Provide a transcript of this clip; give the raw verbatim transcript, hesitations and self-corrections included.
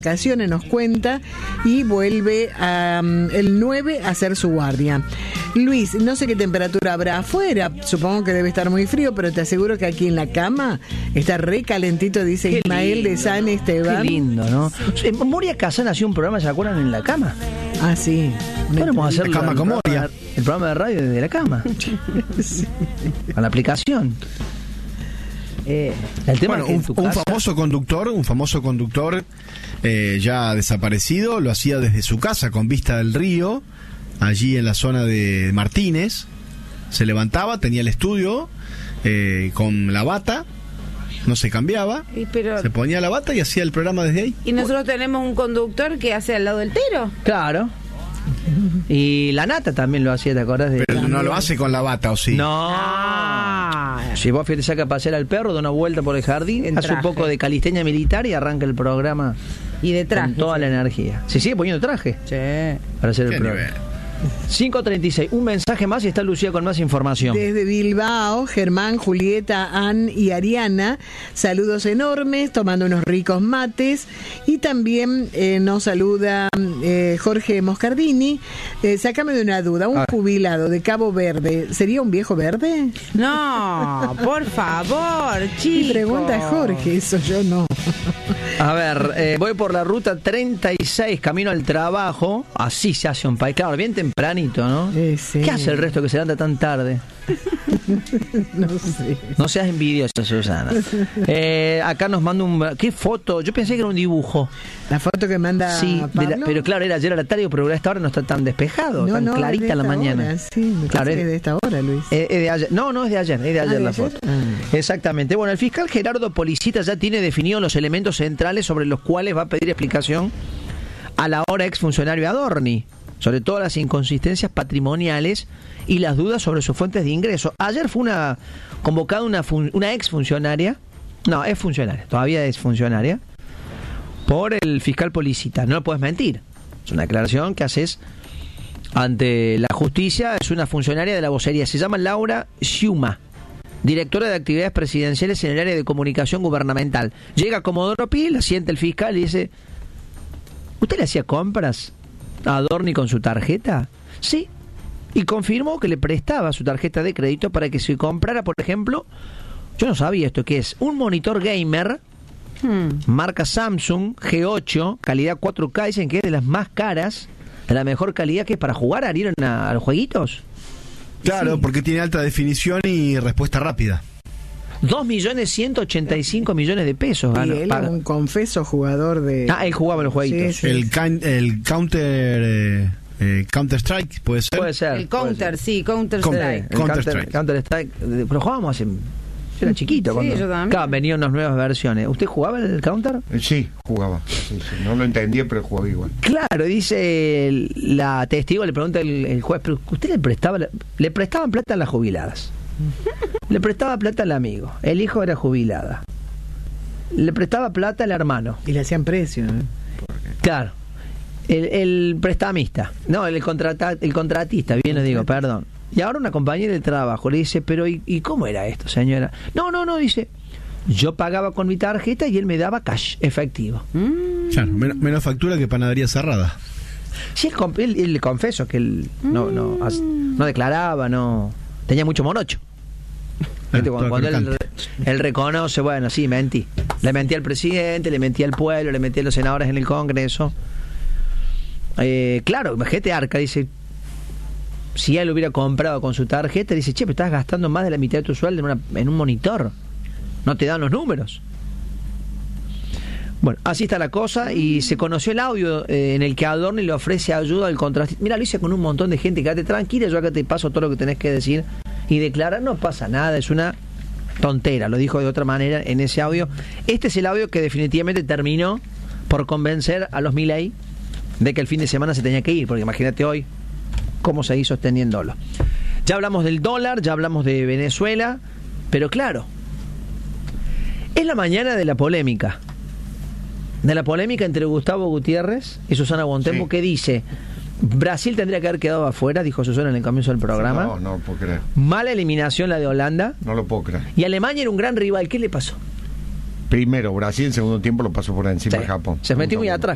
vacaciones, nos cuenta, y vuelve a, um, el nueve a hacer su guardia. Luis, no sé qué temperatura habrá afuera, supongo que debe estar muy frío, pero te aseguro que aquí en la cama está re calentito, dice qué Ismael lindo, de San ¿no? Esteban. Qué lindo, ¿no? Moria Kazan hacía un programa, ¿se acuerdan? En la cama. Ah, sí. Podemos hacer la cama con Moria. El programa de radio desde la cama. Sí. Con la aplicación. Eh, el tema bueno, es que un, en tu un casa... famoso conductor, un famoso conductor eh, ya desaparecido, lo hacía desde su casa con vista del río, allí en la zona de Martínez. Se levantaba, tenía el estudio eh, con la bata, no se cambiaba, y pero... se ponía la bata y hacía el programa desde ahí. Y nosotros tenemos un conductor que hace al lado del Tero. Claro. Y la Nata también lo hacía, ¿te acordás? De... Pero no lo hace con la bata, ¿o sí? No. Ah. Si vos te saca a pasear al perro, da una vuelta por el jardín, En hace un traje. poco de calistenia militar y arranca el programa Y de traje. con toda sí. la energía. Se sigue poniendo traje Sí. para hacer el ¿Qué programa. nivel? cinco treinta y seis, un mensaje más y está Lucía con más información. Desde Bilbao, Germán, Julieta, Ann y Ariana, saludos enormes, tomando unos ricos mates. Y también eh, nos saluda eh, Jorge Moscardini. Eh, sácame de una duda, un Ah. jubilado de Cabo Verde, ¿sería un viejo verde? No, por favor, chicos. Y pregunta Jorge, eso yo no. A ver, eh, voy por la ruta treinta y seis, camino al trabajo. Así se hace un país. Claro, bien tempranito, ¿no? Eh, sí. ¿Qué hace el resto que se levanta tan tarde? No sé. No seas envidiosa, Susana. Eh, acá nos manda un... ¿Qué foto? Yo pensé que era un dibujo. La foto que manda Sí, de Pablo. la- pero claro, era ayer a la tarde, pero a esta hora no está tan despejado, No, tan no, clarita es de la esta mañana. hora, sí, me Claro, parece es- que es de esta hora, Luis. Eh, es de ayer. No, no es de ayer, es de ayer ¿de la ayer? foto. Ah. Exactamente. Bueno, el fiscal Gerardo Policita ya tiene definidos los elementos centrales sobre los cuales va a pedir explicación a la ahora exfuncionario Adorni, sobre todas las inconsistencias patrimoniales y las dudas sobre sus fuentes de ingreso. Ayer fue una convocada una, fun, una exfuncionaria, no, es funcionaria, todavía es funcionaria, por el fiscal Policita. No lo puedes mentir. Es una declaración que haces ante la justicia. Es una funcionaria de la vocería. Se llama Laura Sciuma, directora de actividades presidenciales en el área de comunicación gubernamental. Llega a Comodoro Pi, la siente el fiscal y dice: ¿usted le hacía compras a Adorni con su tarjeta? Sí. Y confirmó que le prestaba su tarjeta de crédito para que se comprara, por ejemplo, yo no sabía esto, que es un monitor gamer, Hmm. marca Samsung G ocho, calidad cuatro K, dicen que es de las más caras, de la mejor calidad, que es para jugar, adhieron a, a los jueguitos. Claro, Sí. porque tiene alta definición y respuesta rápida. dos millones ciento ochenta y cinco millones de pesos. Y gana- él paga. es un confeso jugador de... Ah, él jugaba los jueguitos. Sí, sí. El, can- el counter eh, eh, Counter Strike, ¿puede ser? Puede ser. El puede counter, ser. sí, Counter Com- Strike. El Counter Counter, Strike. Counter Strike. eh, Pero jugábamos hace... Yo era chiquito. Sí, cuando, yo también. Claro, venían unas nuevas versiones. ¿Usted jugaba el Counter? Eh, Sí, jugaba. Sí, sí. No lo entendía, pero jugaba igual. Claro, dice el- la testigo, le pregunta el, el juez, pero ¿usted le prestaba la- le prestaban plata a las jubiladas? Le prestaba plata al amigo. El hijo era jubilada. Le prestaba plata al hermano. Y le hacían precio, ¿eh? Claro. El, el prestamista. No, el, contrata, el contratista, bien lo digo, perdón. Y ahora una compañera de trabajo le dice, pero ¿y, ¿y cómo era esto, señora? No, no, no, dice, yo pagaba con mi tarjeta y él me daba cash, efectivo. Mm. Claro, menos, menos factura que panadería cerrada. Sí, él, comp- él- él le confeso que él no, no, as- no declaraba, no tenía mucho morocho. ¿Viste? Cuando, todo cuando él, crocante. él reconoce, bueno, sí, mentí. Le mentí al presidente, le mentí al pueblo, le mentí a los senadores en el Congreso. Eh, claro, imagínate, Arca dice, si él hubiera comprado con su tarjeta, dice, che, pero estás gastando más de la mitad de tu sueldo en, una, en un monitor. No te dan los números. Bueno, así está la cosa y se conoció el audio eh, en el que Adorni le ofrece ayuda al contratista. Mira, lo hice con un montón de gente, quédate tranquila, yo acá te paso todo lo que tenés que decir y declarar, no pasa nada, es una tontera, lo dijo de otra manera en ese audio. Este es el audio que definitivamente terminó por convencer a los Milei de que el fin de semana se tenía que ir, porque imagínate hoy cómo seguir sosteniéndolo. Ya hablamos del dólar, ya hablamos de Venezuela, pero claro, es la mañana de la polémica. De la polémica entre Gustavo Gutiérrez y Susana Bontempo, Sí. que dice, Brasil tendría que haber quedado afuera, dijo Susana en el comienzo del programa. No, no lo puedo creer. Mala eliminación la de Holanda. No lo puedo creer. Y Alemania era un gran rival. ¿Qué le pasó? Primero, Brasil en segundo tiempo lo pasó por encima Sí. de Japón. Se metió muy Segundo. atrás